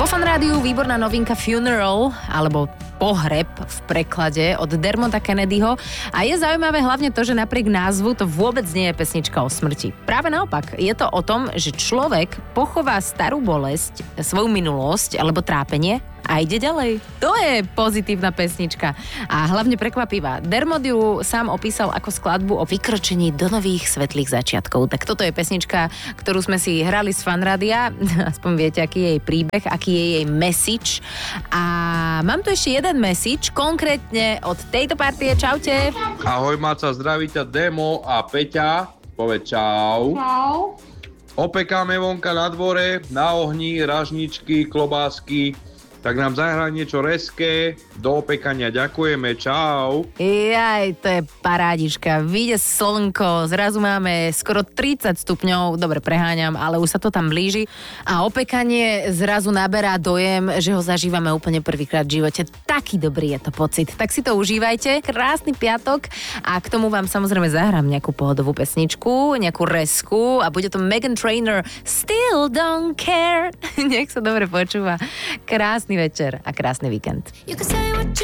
Vo Fan Rádiu výborná novinka Funeral, alebo Pohreb v preklade od Dermonta Kennedyho. A je zaujímavé hlavne to, že napriek názvu to vôbec nie je pesnička o smrti. Práve naopak, je to o tom, že človek pochová starú bolesť, svoju minulosť alebo trápenie a ide ďalej. To je pozitívna pesnička a hlavne prekvapivá. Dermot ju sám opísal ako skladbu o vykročení do nových svetlých začiatkov. Tak toto je pesnička, ktorú sme si hrali z Fanrádia. Aspoň viete, aký je jej príbeh, aký je jej message. A mám tu ešte jeden message, konkrétne od tejto partie. Čaute. Ahoj Maca, zdraví ťa Demo a Peťa. Povedz čau. Čau. Opekáme vonka na dvore, na ohni, ražničky, klobásky. Tak nám zahraj niečo reské, do opekania ďakujeme, čau. Jaj, to je parádička. Vyjde slnko, zrazu máme skoro 30 stupňov, dobre preháňam, ale už sa to tam blíži. A opekanie zrazu naberá dojem, že ho zažívame úplne prvýkrát v živote. Taký dobrý je to pocit. Tak si to užívajte, krásny piatok a k tomu vám samozrejme zahrám nejakú pohodovú pesničku, nejakú resku a bude to Meghan Trainor Still Don't Care. Nech sa dobre počúva. Krásny večer a krásny víkend.